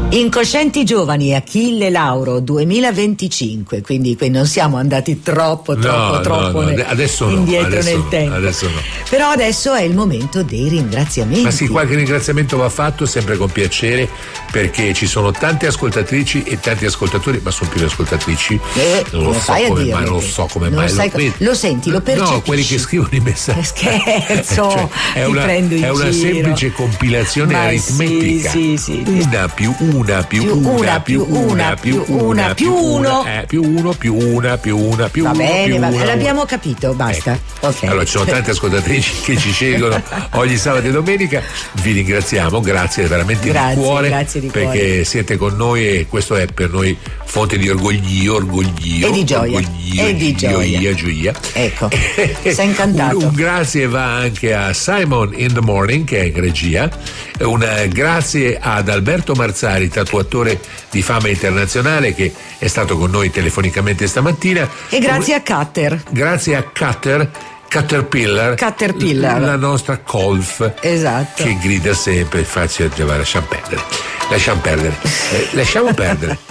Incoscienti giovani, Achille Lauro 2025, quindi non siamo andati troppo adesso indietro nel tempo. Adesso no. Però adesso è il momento dei ringraziamenti. Ma sì, qualche ringraziamento va fatto sempre con piacere, perché ci sono tante ascoltatrici e tanti ascoltatori, ma sono più le ascoltatrici. Non lo so come mai. Lo senti, lo percepisci. No, quelli che scrivono i messaggi. Scherzo, cioè, è una semplice compilazione aritmetica. Sì. Una più una più una più una più una più uno più uno più una più una più va uno bene, più va bene, una. L'abbiamo capito, basta. Okay. Allora, ci sono tante ascoltatrici che ci scelgono ogni sabato e domenica. Vi ringraziamo, grazie veramente di cuore, perché siete con noi e questo è per noi fonte di orgoglio e di gioia. Ecco, sei incantato. Un grazie va anche a Simon in the Morning, che è in regia. Un grazie ad Alberto Marzari, tatuatore di fama internazionale, che è stato con noi telefonicamente stamattina. E grazie a Cutter. Grazie a Caterpillar, la nostra Colf, esatto, che grida sempre: facile, lasciamo perdere. Lasciamo perdere.